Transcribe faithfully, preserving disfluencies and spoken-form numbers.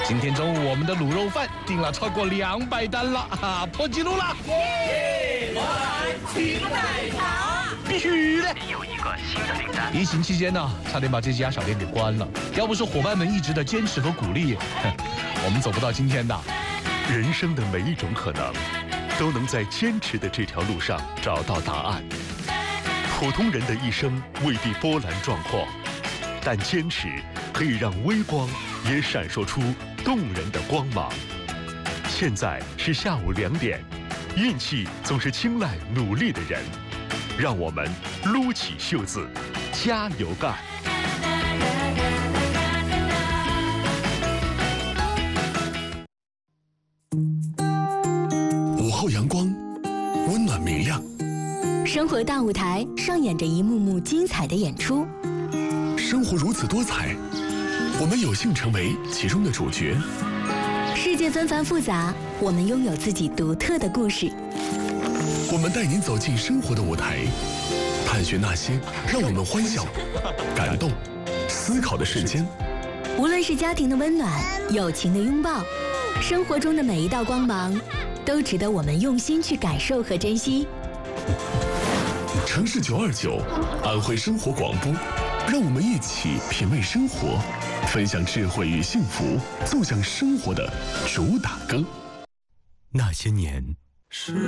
今天中午我们的卤肉饭订了超过两百单了，哈，破纪录了！ 耶！我来请奶茶， 必须的。 有一个新的订单。 疫情期间呢，差点把这家小店给关了。要不是伙伴们一直的坚持和鼓励，我们走不到今天的。 人生的每一种可能，都能在坚持的这条路上找到答案。普通人的一生未必波澜壮阔，但坚持可以让微光也闪烁出动人的光芒。现在是下午两点，运气总是青睐努力的人，让我们撸起袖子，加油干！ 午后阳光，温暖明亮。 生活大舞台上演着一幕幕精彩的演出。 生活如此多彩，我们有幸成为其中的主角。 世界纷繁复杂，我们拥有自己独特的故事。 我们带您走进生活的舞台，探寻那些让我们欢笑、感动、思考的瞬间。 无论是家庭的温暖、友情的拥抱，生活中的每一道光芒，都值得我们用心去感受和珍惜。 城市九二九，安徽生活广播，让我们一起品味生活，分享智慧与幸福，奏响生活的主打歌。 那些年。是